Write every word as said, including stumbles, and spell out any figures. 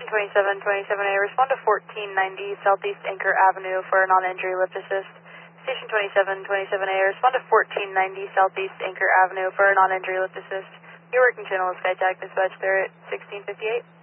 twenty-seven twenty-seven A, respond to fourteen ninety Southeast Anchor Avenue for a non-injury lift assist. Station twenty-seven twenty-seven A, respond to fourteen ninety Southeast Anchor Avenue for a non-injury lift assist. Your working channel is SkyTac dispatch there at sixteen fifty-eight.